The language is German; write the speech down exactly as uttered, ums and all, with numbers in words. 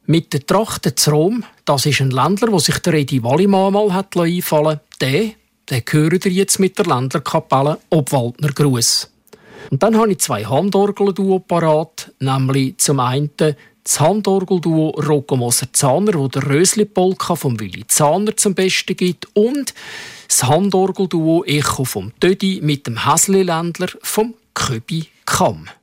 Mit der Tracht zu Rom, das ist ein Ländler, der sich der Edi Wallimann mal hat einfallen lassen. Den, den gehört ihr jetzt mit der Ländlerkapelle Obwaldner Gruß. Und dann habe ich zwei Handorgelduo parat, nämlich zum einen das Handorgelduo Rocco-Moser Zahner, wo der Rösli-Polka vom Willi Zahner zum Besten gibt, und das Handorgelduo Echo vom Tödi mit dem Häsli-Ländler vom Köbi Kamm.